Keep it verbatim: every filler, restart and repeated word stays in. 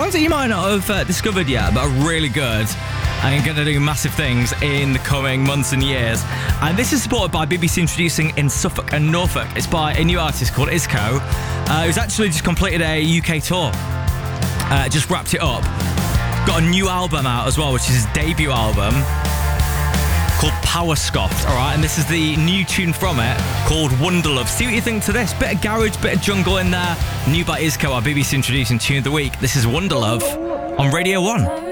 songs that you might not have uh, discovered yet, but are really good and going to do massive things in the coming months and years. And this is supported by B B C Introducing in Suffolk and Norfolk. It's by a new artist called Isco, uh, who's actually just completed a U K tour. Uh, just wrapped it up. Got a new album out as well, which is his debut album, called Power Scoffed, all right? And this is the new tune from it, called Wonderlove. See what you think to this. Bit of garage, bit of jungle in there. New by Isco, our B B C Introducing Tune of the Week. This is Wonderlove on Radio one.